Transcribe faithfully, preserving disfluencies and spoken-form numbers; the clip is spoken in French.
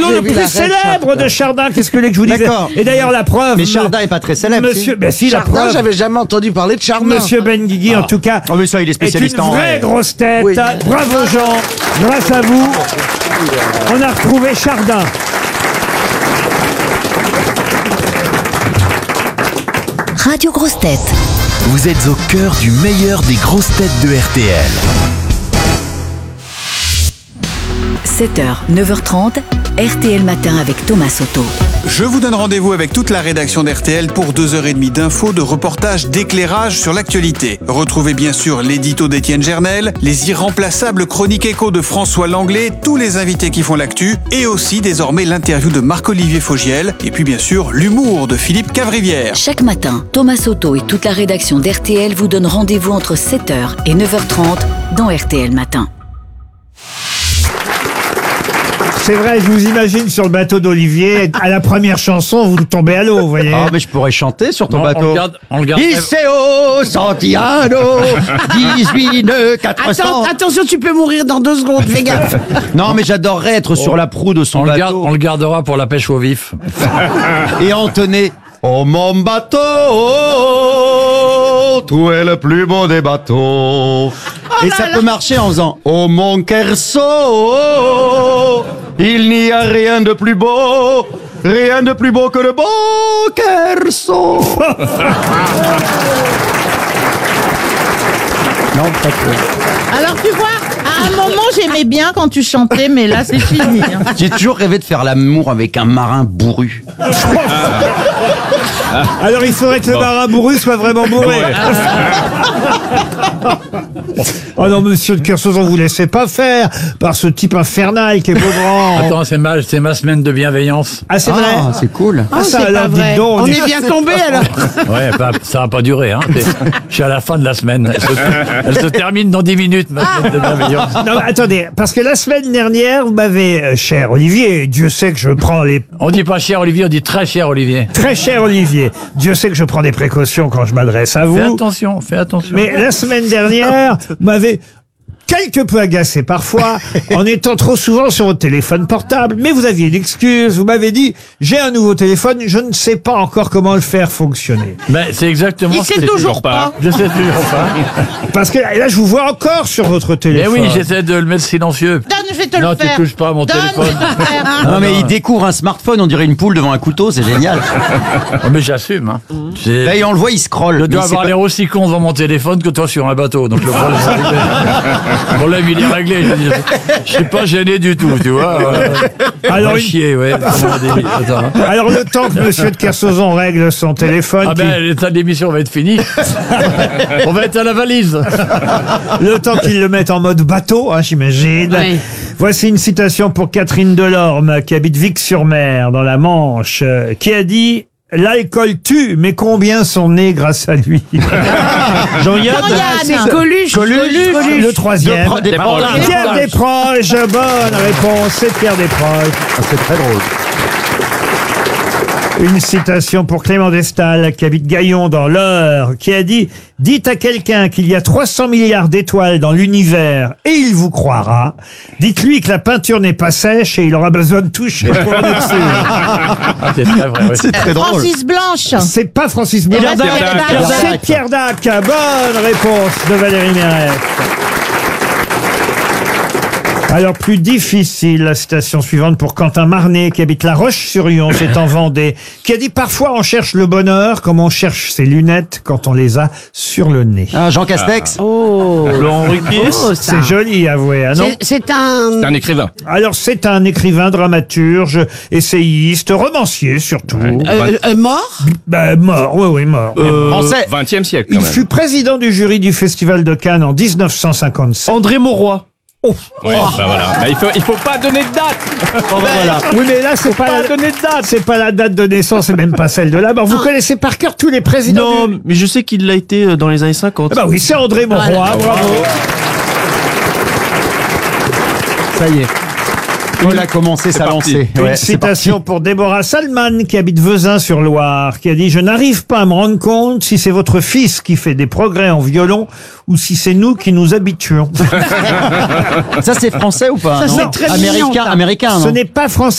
nom le plus célèbre de Chardin. Qu'est-ce que vous voulez que je vous dise? D'accord. Et d'ailleurs, la preuve. Mais Chardin est pas très célèbre. Monsieur, si. ben si, la Chardin, preuve. j'avais jamais entendu parler de Chardin. Monsieur Benguigui, en tout cas. Oh, mais ça, il est spécialiste est une en vraie vrai. grosse tête. Oui. Bravo Jean. Grâce à vous, on a retrouvé Chardin. Radio Grosses Têtes. Vous êtes au cœur du meilleur des grosses têtes de R T L. sept heures, neuf heures trente, R T L Matin avec Thomas Soto. Je vous donne rendez-vous avec toute la rédaction d'R T L pour deux heures trente d'infos, de reportages, d'éclairage sur l'actualité. Retrouvez bien sûr l'édito d'Étienne Gernel, les irremplaçables chroniques écho de François Langlais, tous les invités qui font l'actu, et aussi désormais l'interview de Marc-Olivier Fogiel, et puis bien sûr l'humour de Philippe Cavrivière. Chaque matin, Thomas Soto et toute la rédaction d'R T L vous donnent rendez-vous entre sept heures et neuf heures trente dans R T L Matin. C'est vrai, je vous imagine sur le bateau d'Olivier, à la première chanson, vous tombez à l'eau, vous voyez. Ah, mais je pourrais chanter sur ton Non, bateau. on le garde, on le garde. Iseo Santiano, dix-huit nœuds, quatre cents. Attends, attention, tu peux mourir dans deux secondes, fais gaffe. Non, mais j'adorerais être sur la proue de son On le, garde, bateau. on le gardera pour la pêche au vif. Et entonner. Oh mon bateau, tu es le plus beau des bateaux. Et ça peut marcher en faisant oh mon Kerso, il n'y a rien de plus beau, rien de plus beau que le beau Kerso. Non, pas trop. Alors tu vois, à un moment j'aimais bien quand tu chantais, mais là c'est fini. hein. J'ai toujours rêvé de faire l'amour avec un marin bourru. Alors il faudrait que le marin bourru soit vraiment bourré. Oh non, monsieur de Kersauzon, vous laissez pas faire par ce type infernal qui est Beaugrand. Attends, c'est ma, c'est ma semaine de bienveillance. Ah, c'est vrai. Ah, c'est cool. Ah, ça, c'est alors, pas dites vrai. donc, On dites- est bien tombé alors. Ouais, bah, ça va pas durer. Hein. C'est- Je suis à la fin de la semaine. Elle se, elle se termine dans dix minutes, ma semaine de bienveillance. Non, mais attendez, parce que la semaine dernière, vous m'avez, euh, cher Olivier, Dieu sait que je prends les... On dit pas cher Olivier, on dit très cher Olivier. Très cher Olivier, Dieu sait que je prends des précautions quand je m'adresse à Fais vous. attention, fais attention. Mais la semaine dernière, vous m'avez quelque peu agacé parfois en étant trop souvent sur votre téléphone portable. Mais vous aviez une excuse, vous m'avez dit « J'ai un nouveau téléphone, je ne sais pas encore comment le faire fonctionner. Ben, c'est exactement Il ce sait que- toujours pas. Je sais toujours pas. » Parce que là, je vous vois encore sur votre Mais téléphone. oui, j'essaie de le mettre silencieux. Donne, je vais te Non, le tu faire. touches pas à mon Donne, téléphone. je vais te le faire. Non, mais il découvre un smartphone, on dirait une poule devant un couteau, c'est génial. Oh, mais j'assume. Hein. J'ai- Là, et on le voit, il scrolle. Je mais dois il sait avoir pas- l'air aussi con devant mon téléphone que toi sur un bateau. Donc le problème, c'est réglé. Le problème, il est réglé. Je veux dire, je suis pas gêné du tout, tu vois. Euh, Alors, va une- chier, ouais. Attends, hein. Alors le temps que monsieur de Kersauzon règle son téléphone, Ah ben, l'état de l'émission va être fini. On va être à la valise. qu'il- le temps qu'il le mette en mode bateau, hein, j'imagine. Oui. Voici une citation pour Catherine Delorme, qui habite Vic-sur-Mer, dans la Manche, euh, qui a dit « L'alcool tue, mais combien sont nés grâce à lui ?» Jean-Yann, Jean-Yann. Coluche. Coluche, le troisième. Despro- Desproges. Pierre Desproges, bonne réponse, c'est Pierre Desproges. Ah, c'est très drôle. Une citation pour Clément Destal, qui habite Gaillon dans l'Eure, qui a dit « Dites à quelqu'un qu'il y a trois cents milliards d'étoiles dans l'univers et il vous croira. Dites-lui que la peinture n'est pas sèche et il aura besoin de toucher pour en être sûr. Ah, c'est très vrai, ouais. C'est très drôle. Francis Blanche. » C'est pas Francis Blanche, Pierre Dac. Pierre Dac. c'est Pierre Dac. Bonne réponse de Valérie Mérès. Alors, plus difficile, la citation suivante pour Quentin Marnet, qui habite La Roche-sur-Yon, c'est en Vendée, qui a dit « Parfois, on cherche le bonheur comme on cherche ses lunettes quand on les a sur le nez. Ah, Jean Castex. Oh. Laurent Ruquier. Oh, » ça. C'est joli, avoué, hein, non? C'est- C'est un. Un écrivain. Alors, c'est un écrivain, dramaturge, essayiste, romancier, surtout. Euh, euh, mort. Ben, mort, oui, oui, mort. Français. vingtième siècle, Il quand même. fut président du jury du Festival de Cannes en dix-neuf cent cinquante-sept. André Mauroy. Oh. Ouais, bah voilà. Bah, il faut, il faut pas donner de date. Voilà. Oui, mais là, c'est pas, Pas la... donner de date. c'est pas la date de naissance et même pas celle de la mort. Vous connaissez par cœur tous les présidents du... Non, mais je sais qu'il l'a été dans les années cinquante. Ah bah oui, c'est André Mauroy, bravo. Ça y est. Il a commencé sa parti. lancée. Une Ouais, c'est citation pour Déborah Salman, qui habite Vezin-sur-Loire, qui a dit « Je n'arrive pas à me rendre compte si c'est votre fils qui fait des progrès en violon ou si c'est nous qui nous habituons. parti. Ça, c'est français ou pas? Ça, non c'est très mignon, Américain, ça. américain, » Ce non n'est pas français.